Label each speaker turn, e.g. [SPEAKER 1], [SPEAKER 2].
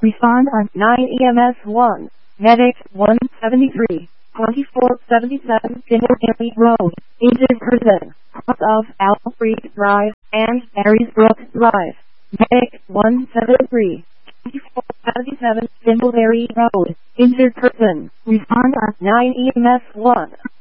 [SPEAKER 1] Respond on 9 EMS 1. Medic 173. 2477 Timberlake Road. Injured person. Cross of Alfred Drive and Barrysbrook Drive. Medic 173. 2477 Timberlake Road. Injured person. Respond on 9 EMS 1.